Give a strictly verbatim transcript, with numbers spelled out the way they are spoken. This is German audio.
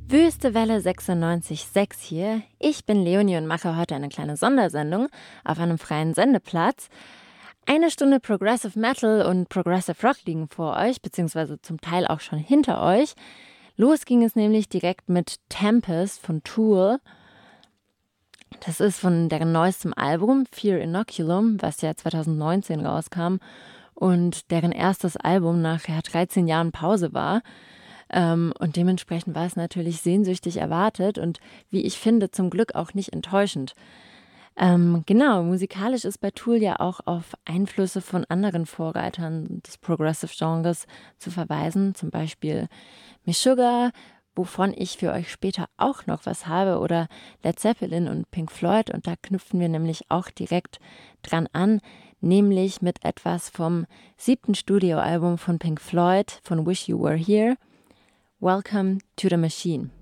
Wüste Welle sechsundneunzig Komma sechs hier. Ich bin Leonie und mache heute eine kleine Sondersendung auf einem freien Sendeplatz. Eine Stunde Progressive Metal und Progressive Rock liegen vor euch, beziehungsweise zum Teil auch schon hinter euch. Los ging es nämlich direkt mit Tempest von Tool. Das ist von deren neuestem Album Fear Inoculum, was ja zwanzig neunzehn rauskam und deren erstes Album nach ja, dreizehn Jahren Pause war. Ähm, und dementsprechend war es natürlich sehnsüchtig erwartet und wie ich finde, zum Glück auch nicht enttäuschend. Ähm, genau, musikalisch ist bei Tool ja auch auf Einflüsse von anderen Vorreitern des Progressive-Genres zu verweisen, zum Beispiel Meshuggah, wovon ich für euch später auch noch was habe, oder Led Zeppelin und Pink Floyd, und da knüpfen wir nämlich auch direkt dran an, nämlich mit etwas vom siebten Studioalbum von Pink Floyd, von Wish You Were Here, Welcome to the Machine.